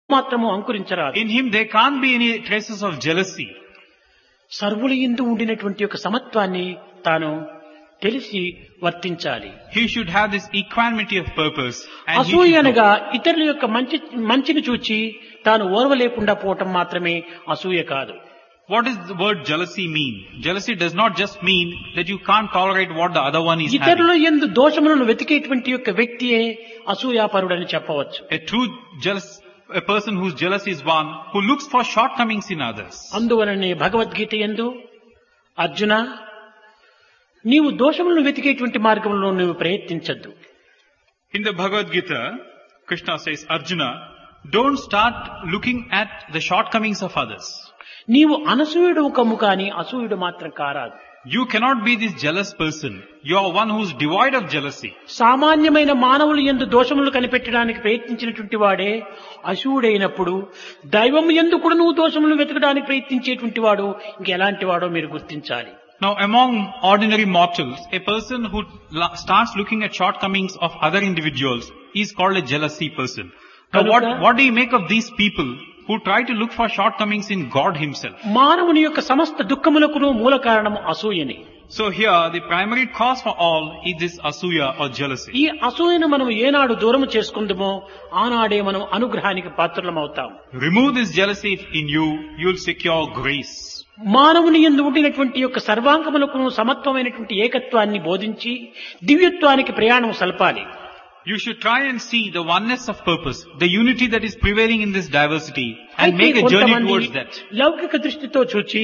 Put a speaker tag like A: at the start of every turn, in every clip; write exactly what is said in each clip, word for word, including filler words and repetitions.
A: మాత్రము అంకురించరాదు.
B: In him there can't be any traces of jealousy.
A: సర్వుల యందు ఉండినటువంటి ఒక సమత్వాన్ని తాను తెలిసి వర్తించాలి.
B: He should have this equanimity of purpose. And he
A: అసూయ
B: should
A: అనగా ఇతరుల యొక్క మంచి మంచిని చూచి తాను ఓర్వలేకుండా పోవటం మాత్రమే అసూయ కాదు.
B: What does the word jealousy mean? Jealousy does not just mean that you can't tolerate what the other one is
A: ఇతరుల
B: having.
A: యందు దోషములను వెతికేటువంటి యొక్క వ్యక్తియే అసూయాపరుడని చెప్పవచ్చు.
B: A true jealous, a person who's jealous is one who looks for shortcomings in others.
A: అందువలనే భగవద్గీత యందు అర్జున నీవు దోషములను వెతికేటువంటి మార్గంలో నీవు ప్రయత్నించద్దు.
B: In the Bhagavad Gita, Krishna says, Arjuna, don't start looking at the shortcomings of others.
A: నీవు అనసూయుడు కమ్ము కాని అసూయుడు మాత్రం కారాదు.
B: You cannot be this jealous person. You are one who is devoid of jealousy.
A: సామాన్యమైన మానవులు యందు దోషములు కనిపెట్టడానికి ప్రయత్నించినటువంటి వాడే అసూయుడైనప్పుడు దైవం యందు కూడా నువ్వు దోషములు వెతకడానికి ప్రయత్నించేటువంటి వాడు ఇంకెలాంటి వాడో మీరు గుర్తించాలి.
B: Now among ordinary mortals, a person who la- starts looking at shortcomings of other individuals is called a jealousy person. Now what, what do you make of these people who try to look for shortcomings in God himself?
A: మానవుని యొక్క సమస్త దుఃఖములకును మూల కారణము అసూయని.
B: So here the primary cause for all is this asuya or jealousy.
A: ఈ అసూయను మనం ఏనాడు దూరం చేసుకుందామో ఆనాడే మనం అనుగ్రహానికి పాత్రులమవుతాం.
B: Remove this jealousy in you, you will secure grace.
A: మానవుని యందు ఉండినటువంటి యొక్క సర్వాంగములకు సమత్వమైనటువంటి ఏకత్వాన్ని బోధించి దివ్యత్వానికి ప్రయాణం సల్పాలి.
B: You should try and see the oneness of purpose, the unity that is prevailing in this diversity, and
A: అయితే
B: make a journey
A: కొంతమంది
B: towards that.
A: లౌకిక దృష్టితో చూచి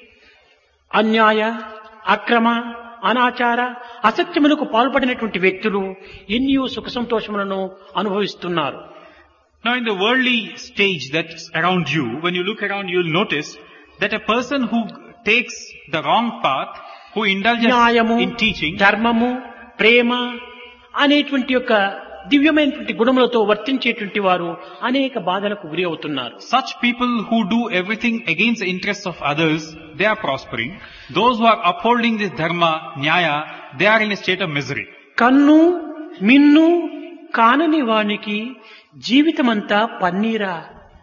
A: అన్యాయ అక్రమ అనాచార అసత్యములకు పాల్పడినటువంటి వ్యక్తులు ఎన్నో సుఖ సంతోషములను అనుభవిస్తున్నారు.
B: Now in the worldly stage that's around you, when you look around, you'll notice that a person who takes the wrong path, who indulges
A: న్యాయము
B: in teaching,
A: ధర్మము ప్రేమ అనేటువంటి యొక్క దివ్యమైనటువంటి గుణములతో వర్తించేటువంటి వారు అనేక బాధలకు గురి అవుతున్నారు.
B: such people who do everything against the interests of others, they are prospering. Those who are upholding this dharma, nyaya, they are in a state of misery.
A: కన్ను మిన్ను కానని వానికి జీవితమంతా పన్నీరా.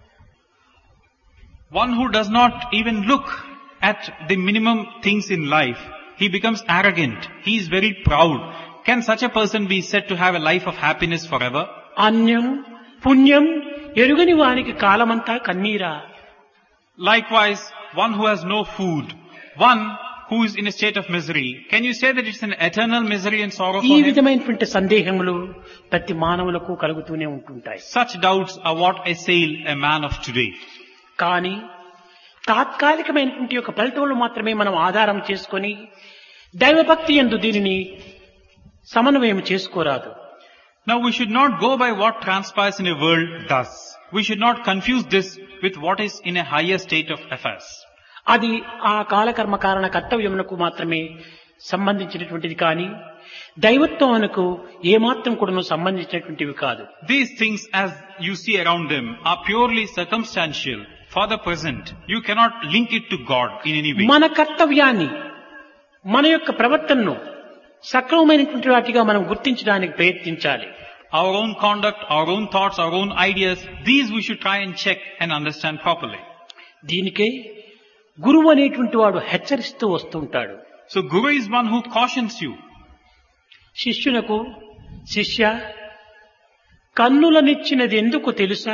B: One who does not even look at the minimum things in life, he becomes arrogant. He is very proud. Can such a person be said to have a life of happiness forever?
A: అన్యం పుణ్యం ఎరుగని వానికి కాలమంతా కన్నీరా.
B: Likewise, one who has no food, one who is in a state of misery, can you say that it's an eternal misery and sorrow
A: ఈ
B: for him?
A: విధమైనటువంటి సందేహములు ప్రతి మానవులకు కలుగుతూనే ఉంటుంటాయి.
B: Such doubts are what assail a man of today.
A: కానీ తాత్కాలికమైనటువంటి యొక్క ఫలితములు మాత్రమే మనం ఆధారం చేసుకొని దైవభక్తి యందు దీనిని సమన్వయం చేసుకోరాదు.
B: Now we should not go by what transpires in a world thus. We should not confuse this with what is in a higher state of affairs.
A: అది ఆ కాలకర్మ కారణ కర్తవ్యమునకు మాత్రమే సంబంధించినటువంటిది కానీ దైవత్వమునకు ఏమాత్రం కూడాను సంబంధించినటువంటివి కాదు.
B: These things as you see around them are purely circumstantial for the present. You cannot link it to God in any way.
A: మన కర్తవ్యాన్ని మన యొక్క ప్రవర్తనను సక్రమమైనటువంటి వాటిగా మనం గుర్తించడానికి ప్రయత్నించాలి.
B: Our own conduct, our own thoughts, our own ideas, these we should try and check and understand properly.
A: దీనికే గురువు అనేటువంటి వాడు హెచ్చరిస్తూ వస్తుంటాడు.
B: So Guru is one who cautions you.
A: శిష్యునకు శిష్య కన్నులనిచ్చినది ఎందుకు తెలుసా?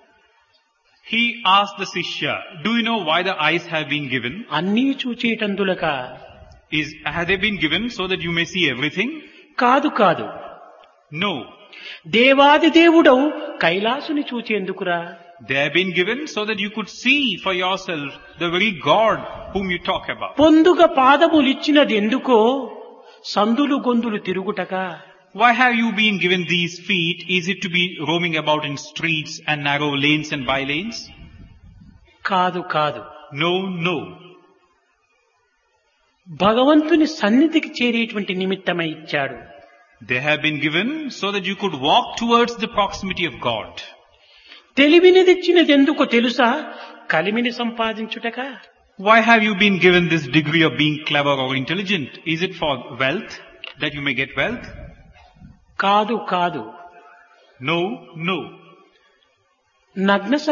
B: He asked the Sishya, do you know why the eyes have been given?
A: అన్నీ చూచేటందులక.
B: Is, have they been given so that you may see everything?
A: కాదు కాదు.
B: No.
A: దేవాది దేవుడవు కైలాసుని చూచేందుకురా.
B: They have been given so that you could see for yourself the very God whom you talk about.
A: పొందుగ పాదములిచ్చినది ఎందుకో సందులు గొందులు తిరుగుటక.
B: Why have you been given these feet? Is it to be roaming about in streets and narrow lanes and by lanes?
A: కాదు కాదు.
B: No, no.
A: భగవంతుని సన్నిధికి చేరేటువంటి నిమిత్తమై ఇచ్చాడు.
B: They have been given so that you could walk towards the proximity of God.
A: తెలివినిదిచ్చినది ఎందుకో తెలుసా? కలిమిని సంపాదించుటక.
B: Why have you been given this degree of being clever or intelligent? Is it for wealth, that you may get wealth?
A: కాదు కాదు.
B: No, no.
A: నగ్న